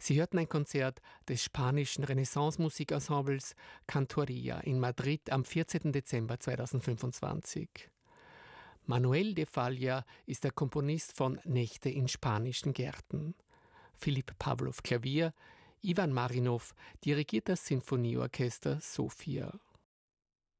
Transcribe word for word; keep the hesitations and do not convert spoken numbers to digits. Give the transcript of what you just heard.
Sie hörten ein Konzert des spanischen Renaissance-Musikensembles Cantoria in Madrid am vierzehnten Dezember zweitausendfünfundzwanzig. Manuel de Falla ist der Komponist von Nächte in spanischen Gärten. Philipp Pawlow Klavier, Ivan Marinov dirigiert das Sinfonieorchester Sofia.